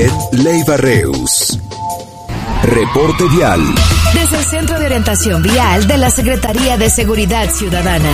Janet Leiva Reus. Reporte vial. Desde el Centro de Orientación Vial de la Secretaría de Seguridad Ciudadana.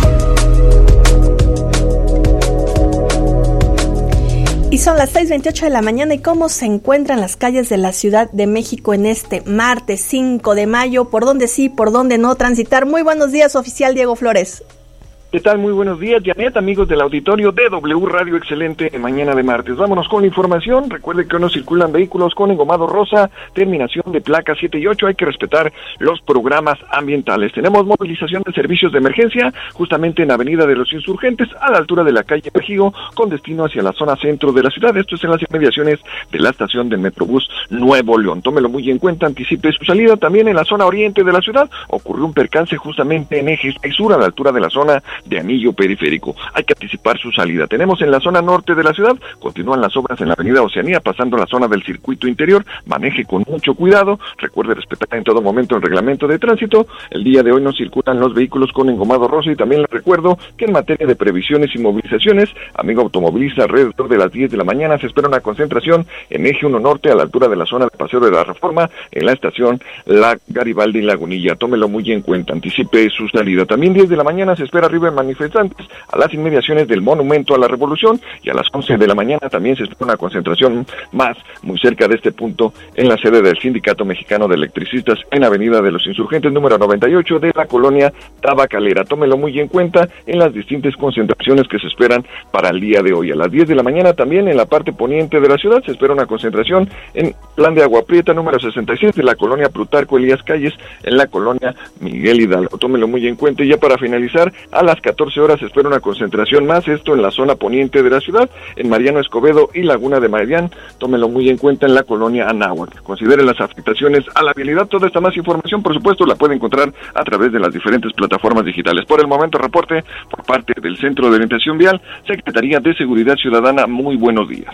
Y son las 6:28 de la mañana. ¿Y cómo se encuentran las calles de la Ciudad de México en este martes 5 de mayo? ¿Por dónde sí, por dónde no transitar? Muy buenos días, oficial Diego Flores. ¿Qué tal? Muy buenos días, Janet, amigos del auditorio de W Radio. Excelente mañana de martes. Vámonos con la información. Recuerde que hoy no circulan vehículos con engomado rosa, terminación de placas 7 y 8. Hay que respetar los programas ambientales. Tenemos movilización de servicios de emergencia justamente en Avenida de los Insurgentes, a la altura de la calle Mejigo, con destino hacia la zona centro de la ciudad. Esto es en las inmediaciones de la estación del Metrobús Nuevo León. Tómelo muy en cuenta, anticipe su salida. También en la zona oriente de la ciudad ocurrió un percance justamente en eje sur, a la altura de la zona de anillo periférico. Hay que anticipar su salida. Tenemos en la zona norte de la ciudad, continúan las obras en la avenida Oceanía, pasando la zona del circuito interior. Maneje con mucho cuidado. Recuerde respetar en todo momento el reglamento de tránsito. El día de hoy no circulan los vehículos con engomado rosa, y también les recuerdo que en materia de previsiones y movilizaciones, amigo automovilista, alrededor de las 10 de la mañana se espera una concentración en eje 1 norte, a la altura de la zona de Paseo de la Reforma, en la estación La Garibaldi y Lagunilla. Tómelo muy en cuenta, anticipe su salida. También 10 de la mañana se espera arriba en manifestaciones a las inmediaciones del Monumento a la Revolución, y a las 11 de la mañana también se espera una concentración más muy cerca de este punto en la sede del Sindicato Mexicano de Electricistas en Avenida de los Insurgentes número 98 de la colonia Tabacalera. Tómelo muy en cuenta en las distintas concentraciones que se esperan para el día de hoy. A las 10 de la mañana también en la parte poniente de la ciudad se espera una concentración en Plan de Agua Prieta número 66 de la colonia Plutarco Elías Calles, en la colonia Miguel Hidalgo. Tómelo muy en cuenta. Y ya para finalizar, a las 14 horas se espera una concentración más, esto en la zona poniente de la ciudad, en Mariano Escobedo y Laguna de Marián. Tómelo muy en cuenta en la colonia Anáhuac. Considere las afectaciones a la vialidad. Toda esta más información, por supuesto, la puede encontrar a través de las diferentes plataformas digitales. Por el momento, reporte por parte del Centro de Orientación Vial, Secretaría de Seguridad Ciudadana. Muy buenos días.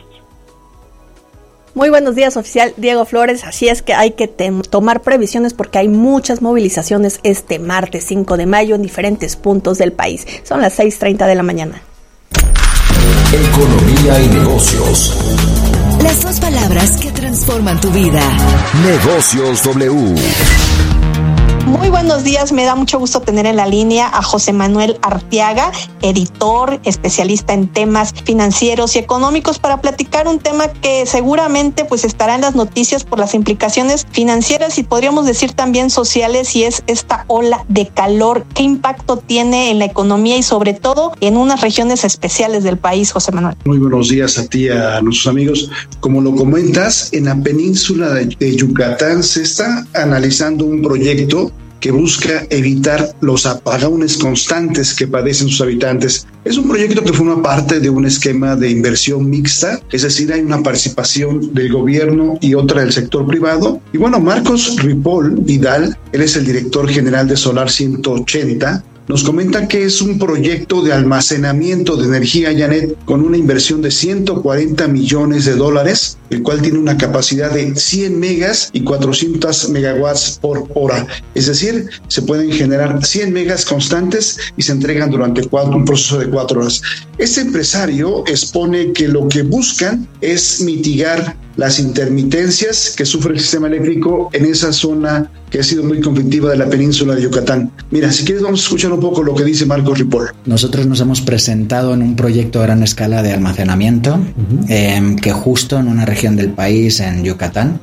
Muy buenos días, oficial Diego Flores. Así es que hay que tomar previsiones porque hay muchas movilizaciones este martes 5 de mayo en diferentes puntos del país. Son las 6:30 de la mañana. Economía y negocios. Las dos palabras que transforman tu vida. Negocios W. Muy buenos días, me da mucho gusto tener en la línea a José Manuel Arteaga, editor, especialista en temas financieros y económicos, para platicar un tema que seguramente pues estará en las noticias por las implicaciones financieras y podríamos decir también sociales, y es esta ola de calor. ¿Qué impacto tiene en la economía y sobre todo en unas regiones especiales del país, José Manuel? Muy buenos días a ti y a nuestros amigos. Como lo comentas, en la península de Yucatán se está analizando un proyecto que busca evitar los apagones constantes que padecen sus habitantes. Es un proyecto que forma parte de un esquema de inversión mixta, es decir, hay una participación del gobierno y otra del sector privado. Y bueno, Marcos Ripoll Vidal, él es el director general de Solar 180, nos comenta que es un proyecto de almacenamiento de energía, Janet, con una inversión de $140 millones, el cual tiene una capacidad de 100 megas y 400 megawatts por hora. Es decir, se pueden generar 100 megas constantes y se entregan durante un proceso de 4 horas. Este empresario expone que lo que buscan es mitigar las intermitencias que sufre el sistema eléctrico en esa zona que ha sido muy conflictiva de la península de Yucatán. Mira, si quieres vamos a escuchar un poco lo que dice Marcos Ripoll. Nosotros nos hemos presentado en un proyecto a gran escala de almacenamiento, que justo en una región del país, en Yucatán,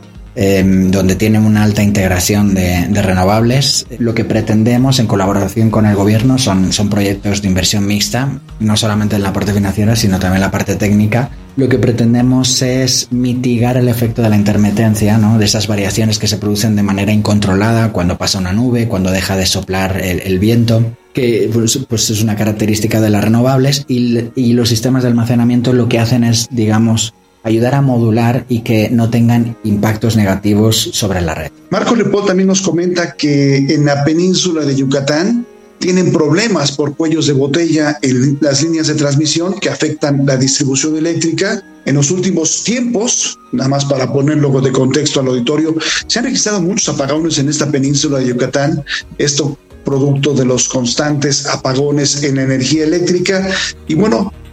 donde tiene una alta integración de renovables. Lo que pretendemos en colaboración con el gobierno son proyectos de inversión mixta, no solamente en la parte financiera sino también en la parte técnica. Lo que pretendemos es mitigar el efecto de la intermitencia, ¿no? De esas variaciones que se producen de manera incontrolada cuando pasa una nube, cuando deja de soplar el viento, que pues es una característica de las renovables, y los sistemas de almacenamiento lo que hacen es, digamos, ayudar a modular y que no tengan impactos negativos sobre la red. Marcos Ripoll también nos comenta que en la península de Yucatán tienen problemas por cuellos de botella en las líneas de transmisión que afectan la distribución eléctrica. En los últimos tiempos, nada más para ponerlo de contexto al auditorio, se han registrado muchos apagones en esta península de Yucatán. Esto producto de los constantes apagones en la energía eléctrica. Y bueno,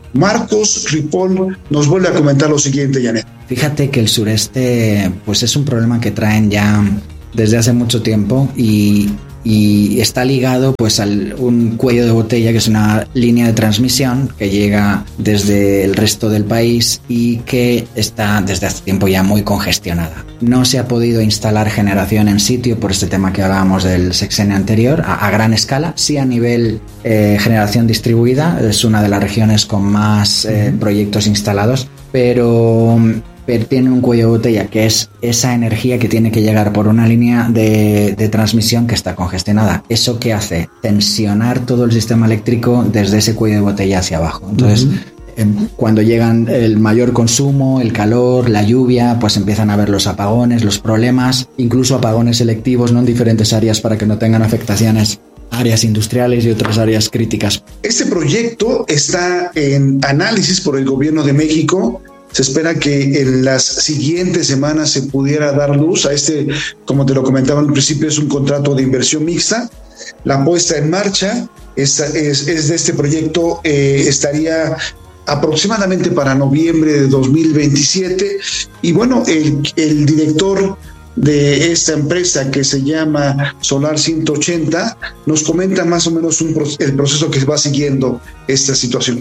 Marcos Ripoll nos vuelve a comentar lo siguiente, Janet. Fíjate que el sureste pues es un problema que traen ya desde hace mucho tiempo y está ligado pues a un cuello de botella, que es una línea de transmisión que llega desde el resto del país y que está desde hace tiempo ya muy congestionada. No se ha podido instalar generación en sitio por este tema que hablábamos del sexenio anterior a gran escala. Sí, a nivel generación distribuida, es una de las regiones con más proyectos instalados, pero tiene un cuello de botella, que es esa energía que tiene que llegar por una línea de transmisión que está congestionada. ¿Eso qué hace? Tensionar todo el sistema eléctrico desde ese cuello de botella hacia abajo. Entonces, cuando llegan el mayor consumo, el calor, la lluvia, pues empiezan a haber los apagones, los problemas, incluso apagones selectivos, ¿no?, en diferentes áreas para que no tengan afectaciones, áreas industriales y otras áreas críticas. Este proyecto está en análisis por el Gobierno de México. Se espera que en las siguientes semanas se pudiera dar luz a este, como te lo comentaba al principio, es un contrato de inversión mixta. La puesta en marcha es de este proyecto, estaría aproximadamente para noviembre de 2027. Y bueno, el director de esta empresa, que se llama Solar 180, nos comenta más o menos el proceso que va siguiendo esta situación.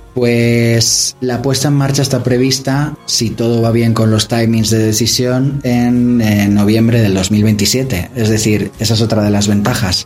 Pues la puesta en marcha está prevista, si todo va bien con los timings de decisión, en noviembre del 2027. Es decir, esa es otra de las ventajas.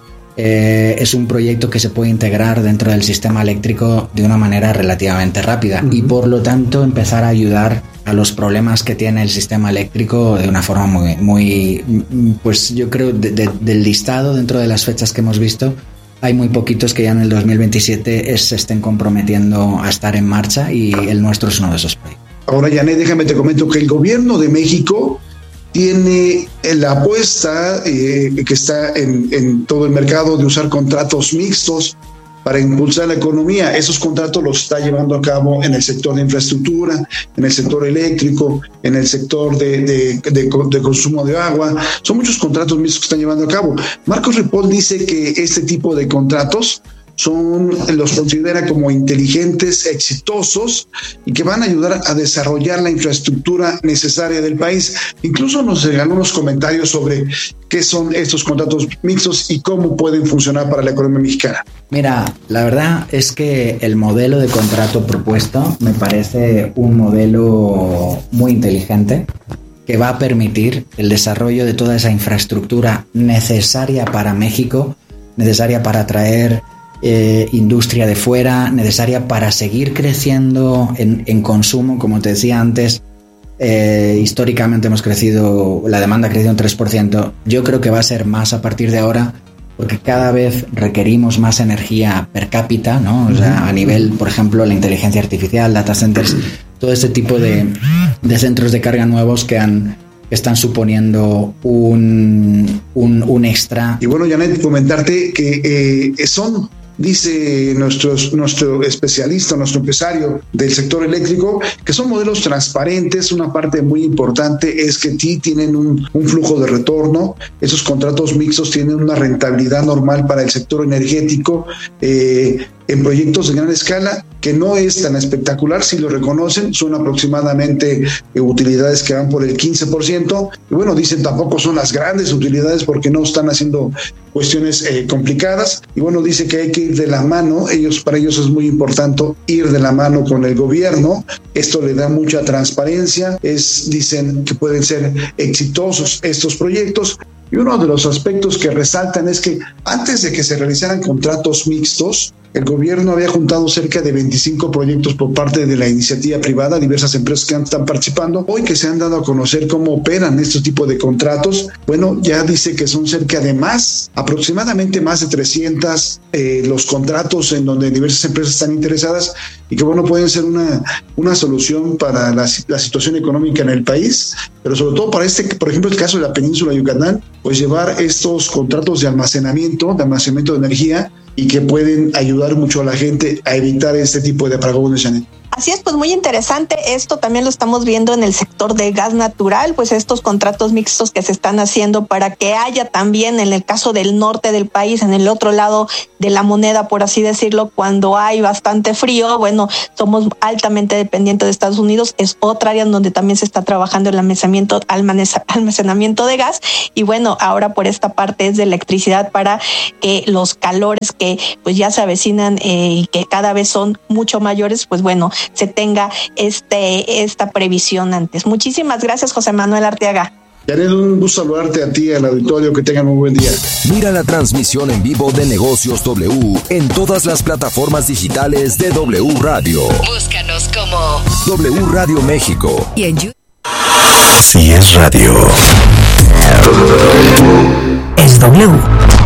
Es un proyecto que se puede integrar dentro del sistema eléctrico de una manera relativamente rápida y por lo tanto empezar a ayudar a los problemas que tiene el sistema eléctrico de una forma muy pues yo creo del listado, dentro de las fechas que hemos visto, hay muy poquitos que ya en el 2027 se estén comprometiendo a estar en marcha, y el nuestro es uno de esos proyectos. Ahora, Janet, déjame te comento que el Gobierno de México tiene la apuesta que está en todo el mercado de usar contratos mixtos para impulsar la economía. Esos contratos los está llevando a cabo en el sector de infraestructura, en el sector eléctrico, en el sector de consumo de agua. Son muchos contratos mixtos que están llevando a cabo. Marcos Ripoll dice que este tipo de contratos los considera como inteligentes, exitosos, y que van a ayudar a desarrollar la infraestructura necesaria del país. Incluso nos regaló unos comentarios sobre qué son estos contratos mixtos y cómo pueden funcionar para la economía mexicana. Mira, la verdad es que el modelo de contrato propuesto me parece un modelo muy inteligente, que va a permitir el desarrollo de toda esa infraestructura necesaria para México, necesaria para atraer industria de fuera, necesaria para seguir creciendo en consumo. Como te decía antes, históricamente la demanda ha crecido un 3%. Yo creo que va a ser más a partir de ahora, porque cada vez requerimos más energía per cápita, ¿no? O sea, a nivel, por ejemplo, la inteligencia artificial, data centers, todo este tipo de centros de carga nuevos que están suponiendo un extra. Y bueno, Janet, comentarte que dice nuestro especialista, nuestro empresario del sector eléctrico, que son modelos transparentes. Una parte muy importante es que tienen un flujo de retorno. Esos contratos mixtos tienen una rentabilidad normal para el sector energético en proyectos de gran escala, que no es tan espectacular, si lo reconocen. Son aproximadamente utilidades que van por el 15%. Y bueno, dicen tampoco son las grandes utilidades porque no están haciendo cuestiones complicadas. Y bueno, dice que hay que ir de la mano. Para ellos es muy importante ir de la mano con el gobierno. Esto le da mucha transparencia. Dicen que pueden ser exitosos estos proyectos. Y uno de los aspectos que resaltan es que antes de que se realizaran contratos mixtos, el gobierno había juntado cerca de 25 proyectos por parte de la iniciativa privada, diversas empresas que están participando. Hoy que se han dado a conocer cómo operan estos tipos de contratos, bueno, ya dice que son cerca de aproximadamente más de 300 los contratos en donde diversas empresas están interesadas, y que bueno, pueden ser una solución para la situación económica en el país, pero sobre todo para por ejemplo, el caso de la península de Yucatán, pues llevar estos contratos de almacenamiento de energía, y que pueden ayudar mucho a la gente a evitar este tipo de apagones, Janet. Así es, pues muy interesante. Esto también lo estamos viendo en el sector de gas natural, pues estos contratos mixtos que se están haciendo para que haya también, en el caso del norte del país, en el otro lado de la moneda, por así decirlo, cuando hay bastante frío, bueno, somos altamente dependientes de Estados Unidos, es otra área en donde también se está trabajando el almacenamiento de gas, y bueno, ahora por esta parte es de electricidad para que los calores que pues ya se avecinan y que cada vez son mucho mayores, pues bueno, se tenga esta previsión antes. Muchísimas gracias, José Manuel Arteaga. Janet, un gusto saludarte a ti, al auditorio, que tengan un buen día. Mira la transmisión en vivo de Negocios W en todas las plataformas digitales de W Radio. Búscanos como W Radio México. y en YouTube. Si es radio, Es W.